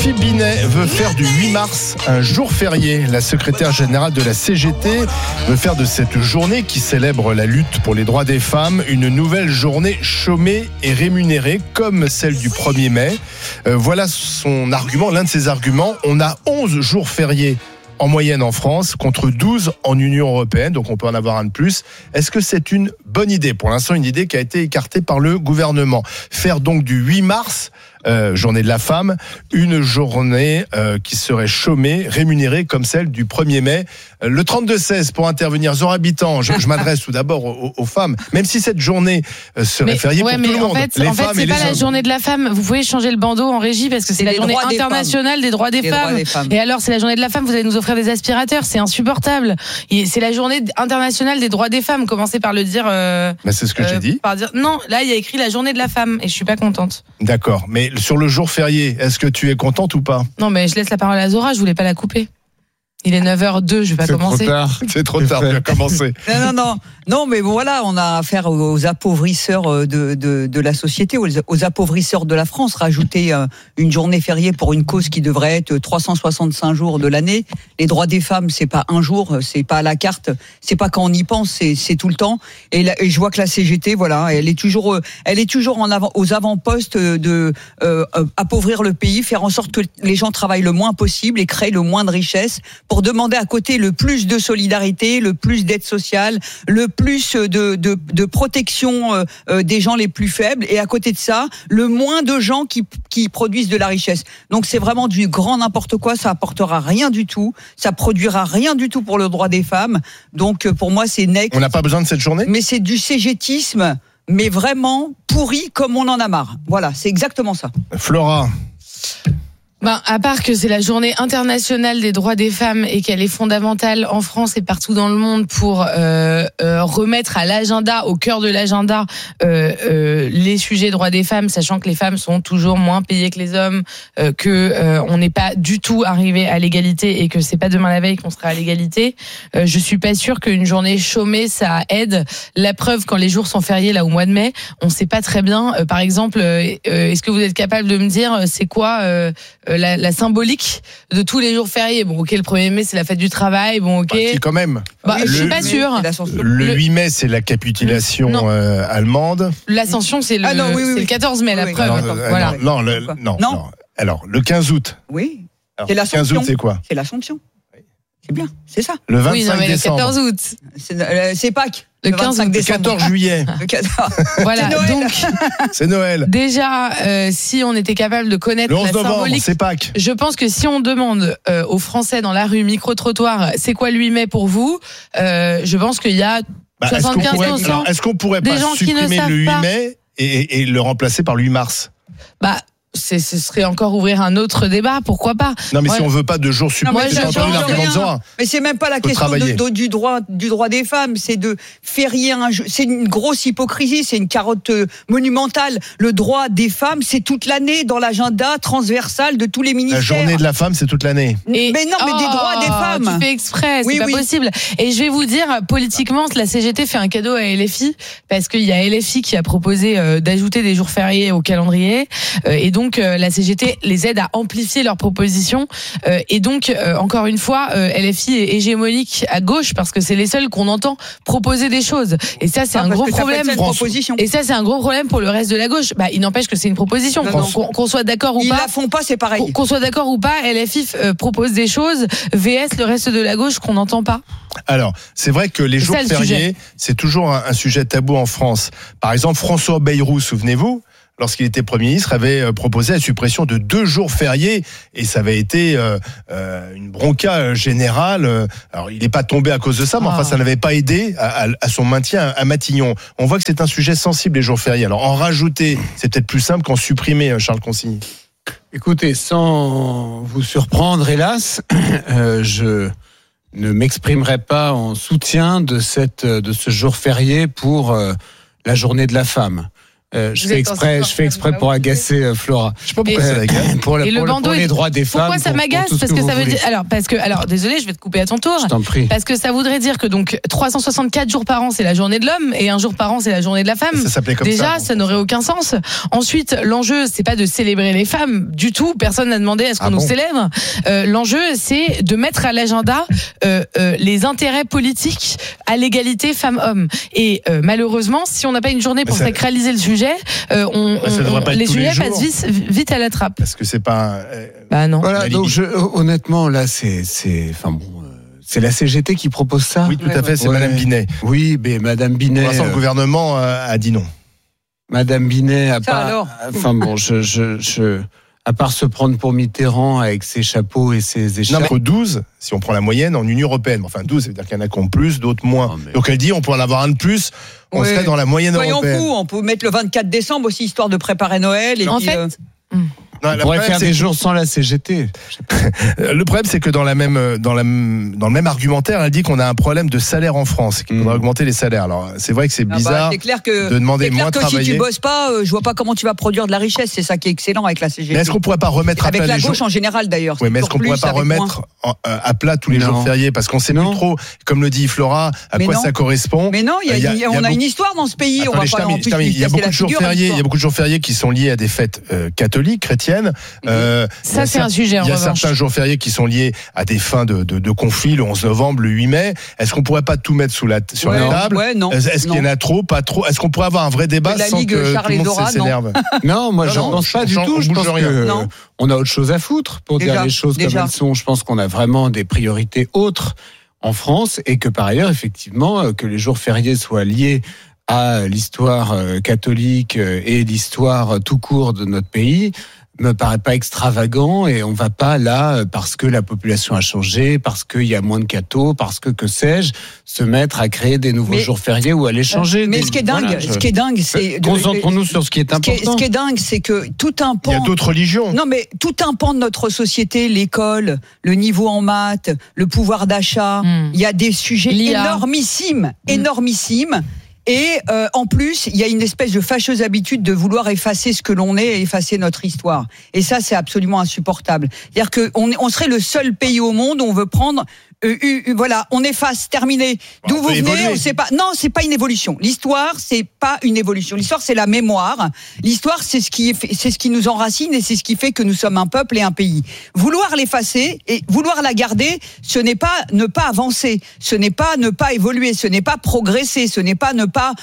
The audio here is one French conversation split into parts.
Sophie Binet veut faire du 8 mars un jour férié. La secrétaire générale de la CGT veut faire de cette journée qui célèbre la lutte pour les droits des femmes une nouvelle journée chômée et rémunérée comme celle du 1er mai. Voilà son argument, l'un de ses arguments. On a 11 jours fériés en moyenne en France, contre 12 en Union européenne, donc on peut en avoir un de plus. Est-ce que c'est une bonne idée ? Pour l'instant, une idée qui a été écartée par le gouvernement. Faire donc du 8 mars, journée de la femme, une journée qui serait chômée, rémunérée comme celle du 1er mai. Le 32-16 pour intervenir. Zora Habitant, je m'adresse tout d'abord aux femmes, même si cette journée serait fériée pour tout le monde. En fait, c'est pas la journée de la femme. Vous pouvez changer le bandeau en régie parce que c'est la journée internationale des droits des femmes. Et alors, c'est la journée de la femme, vous allez nous offrir des aspirateurs, c'est insupportable. C'est la journée internationale des droits des femmes. Commencez par le dire. C'est ce que j'ai dit. Par dire non, là il y a écrit la journée de la femme et je suis pas contente. D'accord, mais sur le jour férié, est-ce que tu es contente ou pas ? Non, mais je laisse la parole à Zora, je voulais pas la couper. Il est 9h02, je vais pas commencer. C'est trop tard, tu vas commencer. Non, mais voilà, on a affaire aux appauvrisseurs de la société, aux appauvrisseurs de la France. Rajouter une journée fériée pour une cause qui devrait être 365 jours de l'année. Les droits des femmes, c'est pas un jour, c'est pas à la carte, c'est pas quand on y pense, c'est tout le temps. Et je vois que la CGT, voilà, elle est toujours aux avant-postes de appauvrir le pays, faire en sorte que les gens travaillent le moins possible et créent le moins de richesses, pour demander à côté le plus de solidarité, le plus d'aide sociale, le plus de protection des gens les plus faibles, et à côté de ça, le moins de gens qui produisent de la richesse. Donc c'est vraiment du grand n'importe quoi, ça apportera rien du tout, ça produira rien du tout pour le droit des femmes. Donc pour moi c'est next. On n'a pas besoin de cette journée ? Mais c'est du cégétisme, mais vraiment pourri comme on en a marre. Voilà, c'est exactement ça. Flora ? À part que c'est la journée internationale des droits des femmes et qu'elle est fondamentale en France et partout dans le monde pour remettre à l'agenda, au cœur de l'agenda, les sujets droits des femmes, sachant que les femmes sont toujours moins payées que les hommes, on n'est pas du tout arrivé à l'égalité et que c'est pas demain la veille qu'on sera à l'égalité. Je suis pas sûre qu'une journée chômée ça aide. La preuve, quand les jours sont fériés là au mois de mai, on sait pas très bien. Par exemple, est-ce que vous êtes capable de me dire c'est quoi la symbolique de tous les jours fériés? Bon, ok, le 1er mai, c'est la fête du travail. Bon, ok. Si, quand même. Je suis pas sûre. Le 8 mai, c'est la capitulation allemande. L'Ascension, c'est le 14 mai, la preuve. Voilà. Non. Alors, le 15 août. Oui. Alors, c'est l'Ascension. Le 15 août, c'est quoi? C'est l'Ascension. C'est bien, c'est ça. Le 25 décembre. Le 14 août. C'est Pâques. Le 15 décembre. Le 14 juillet. Voilà, donc. C'est Noël. Déjà, si on était capable de connaître le 11 la novembre, symbolique. C'est Pâques. Je pense que si on demande aux Français dans la rue, micro-trottoir, c'est quoi le 8 mai pour vous? Je pense qu'il y a 75%. Est-ce qu'on pourrait pas supprimer le 8 mai et le remplacer par le 8 mars? Ce serait encore ouvrir un autre débat, pourquoi pas? Non, mais si on veut pas de jours supplémentaires, j'ai entendu l'argument de Zora. Mais c'est même pas la question du droit des femmes, c'est de férier un jeu. C'est une grosse hypocrisie, c'est une carotte monumentale. Le droit des femmes, c'est toute l'année dans l'agenda transversal de tous les ministères. La journée de la femme, c'est toute l'année. Mais des droits des femmes. Tu fais exprès, c'est pas possible. Et je vais vous dire, politiquement, la CGT fait un cadeau à LFI, parce qu'il y a LFI qui a proposé d'ajouter des jours fériés au calendrier, et donc la CGT les aide à amplifier leurs propositions, et donc encore une fois LFI est hégémonique à gauche parce que c'est les seuls qu'on entend proposer des choses, et ça c'est un gros problème. Et ça c'est un gros problème pour le reste de la gauche. Il n'empêche que c'est une proposition, qu'on soit d'accord ou pas. Ils la font pas, c'est pareil. Qu'on soit d'accord ou pas, LFI propose des choses VS le reste de la gauche qu'on n'entend pas. Alors, c'est vrai que les jours fériés, c'est toujours un sujet tabou en France. Par exemple, François Bayrou, souvenez-vous, lorsqu'il était Premier ministre, avait proposé la suppression de 2 jours fériés, et ça avait été une bronca générale. Alors, il n'est pas tombé à cause de ça, mais enfin, ça n'avait pas aidé à son maintien à Matignon. On voit que c'est un sujet sensible, les jours fériés. Alors, en rajouter, c'est peut-être plus simple qu'en supprimer, Charles Consigny. Écoutez, sans vous surprendre, hélas, je ne m'exprimerai pas en soutien de ce jour férié pour la journée de la femme. Je fais exprès pour agacer Flora. Je sais pas pourquoi ça l'agace. Pour les droits des femmes. Pourquoi ça m'agace? Parce que ça veut dire. Alors, désolé, je vais te couper à ton tour. Je t'en prie. Parce que ça voudrait dire que donc 364 jours par an, c'est la journée de l'homme et un jour par an, c'est la journée de la femme. Ça s'appelait comme Déjà, ça n'aurait aucun sens. Ensuite, l'enjeu, c'est pas de célébrer les femmes du tout. Personne n'a demandé à ce qu'on nous célèbre. L'enjeu, c'est de mettre à l'agenda les intérêts politiques à l'égalité femmes-hommes. Et malheureusement, si on n'a pas une journée pour sacraliser le sujet, les sujets passent vite à la trappe. Parce que c'est pas. Bah non. Voilà. Donc honnêtement, là, c'est la CGT qui propose ça. Oui, tout à fait. C'est Madame Binet. Oui, mais Madame Binet. Pour l'instant, le gouvernement a dit non. Madame Binet a pas. Alors. Enfin bon, à part se prendre pour Mitterrand avec ses chapeaux et ses écharpes. Non, 12, si on prend la moyenne en Union européenne. Enfin, 12, ça veut dire qu'il y en a qui ont plus, d'autres moins. Donc elle dit, on peut en avoir un de plus, on serait dans la moyenne européenne. Soyons fous, on peut mettre le 24 décembre aussi, histoire de préparer Noël. Et en puis, fait... On pourrait faire des jours sans la CGT. Le problème, c'est que dans le même argumentaire, elle dit qu'on a un problème de salaire en France, qu'il faudrait augmenter les salaires. Alors, c'est vrai que c'est bizarre c'est clair que, de demander moins de travailler. Si tu bosses pas, je vois pas comment tu vas produire de la richesse. C'est ça qui est excellent avec la CGT. Mais est-ce qu'on pourrait pas remettre à plat avec la gauche en général d'ailleurs? Oui, mais est-ce qu'on pourrait pas remettre à plat tous les jours fériés? Parce qu'on sait plus trop, comme le dit Flora, à quoi ça correspond. Mais non, on a une histoire dans ce pays. On va pas en plus. Il y a beaucoup de jours fériés qui sont liés à des fêtes catholiques, chrétiennes. Ça, c'est un sujet, en revanche. Il y a certains jours fériés qui sont liés à des fins de conflits, le 11 novembre, le 8 mai. Est-ce qu'on pourrait pas tout mettre sur la table? Non. Est-ce qu'il y en a trop, pas trop? Est-ce qu'on pourrait avoir un vrai débat sans que tout le monde s'énerve? Non, moi, je ne pense pas du tout. Je pense qu'on a autre chose à foutre pour dire les choses comme elles sont. Je pense qu'on a vraiment des priorités autres en France et que par ailleurs, effectivement, que les jours fériés soient liés à l'histoire catholique et l'histoire tout court de notre pays me paraît pas extravagant, et on va pas là parce que la population a changé, parce qu'il y a moins de cathos, parce que sais-je, se mettre à créer des nouveaux jours fériés ou à les changer. Mais ce qui est dingue, c'est concentrons-nous sur ce qui est important. Ce qui est dingue, c'est que tout un pan. Il y a d'autres religions. Non, mais tout un pan de notre société, l'école, le niveau en maths, le pouvoir d'achat, il y a des sujets énormissimes. Et en plus, il y a une espèce de fâcheuse habitude de vouloir effacer ce que l'on est et effacer notre histoire. Et ça, c'est absolument insupportable. C'est-à-dire qu'on serait le seul pays au monde où on veut prendre... voilà, on efface, terminé. D'où vous venez, on sait pas. Non, c'est pas une évolution. L'histoire, c'est pas une évolution. L'histoire, c'est la mémoire. L'histoire, c'est ce qui nous enracine et c'est ce qui fait que nous sommes un peuple et un pays. Vouloir l'effacer et vouloir la garder, ce n'est pas ne pas avancer, ce n'est pas ne pas évoluer, ce n'est pas progresser, ce n'est pas ne pas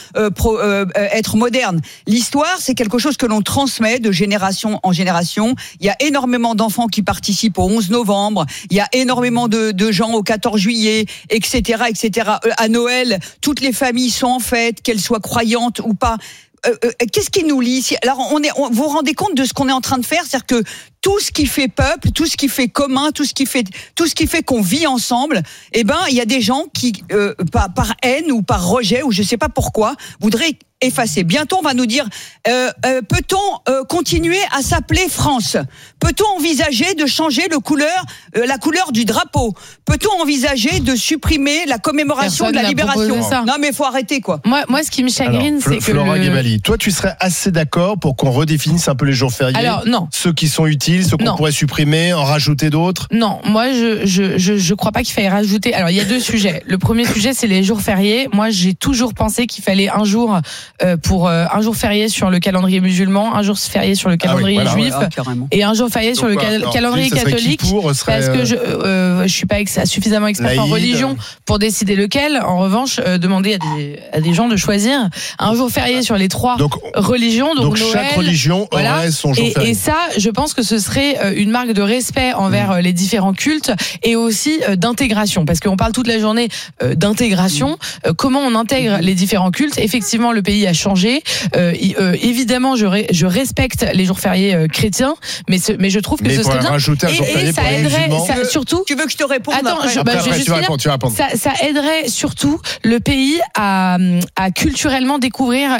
être moderne. L'histoire, c'est quelque chose que l'on transmet de génération en génération. Il y a énormément d'enfants qui participent au 11 novembre. Il y a énormément de gens au 14 juillet, etc., etc. À Noël, toutes les familles sont en fête, qu'elles soient croyantes ou pas. Qu'est-ce qui nous lie? Alors, vous vous rendez compte de ce qu'on est en train de faire? C'est-à-dire que tout ce qui fait peuple, tout ce qui fait commun, tout ce qui fait qu'on vit ensemble, il y a des gens qui, par haine ou par rejet, ou je sais pas pourquoi, voudraient effacer. Bientôt, on va nous dire, peut-on continuer à s'appeler France? Peut-on envisager de changer la couleur du drapeau? Peut-on envisager de supprimer la commémoration de la libération? Non, mais faut arrêter, quoi. Moi, ce qui me chagrine, c'est que Flora Gebali, toi, tu serais assez d'accord pour qu'on redéfinisse un peu les jours fériés? Alors, non. Ceux qui sont utiles, ceux qu'on pourrait supprimer, en rajouter d'autres? Non, moi, je crois pas qu'il faille rajouter. Alors, il y a deux sujets. Le premier sujet, c'est les jours fériés. Moi, j'ai toujours pensé qu'il fallait un jour un jour férié sur le calendrier musulman, un jour férié sur le calendrier juif, et un jour férié sur le calendrier catholique, parce que je suis pas suffisamment expert en religion pour décider lequel. En revanche, demander à des gens de choisir un jour férié sur les trois religions, donc Noël, chaque religion aurait son jour férié. Et ça, je pense que ce serait une marque de respect envers les différents cultes et aussi d'intégration, parce qu'on parle toute la journée d'intégration. Comment on intègre les différents cultes? Effectivement, le pays a changé. Évidemment, je respecte les jours fériés chrétiens, mais je trouve que ce serait bien. Et ça aiderait, surtout. Tu veux que je te réponde? Attends, tu vas répondre. Ça aiderait surtout le pays à culturellement découvrir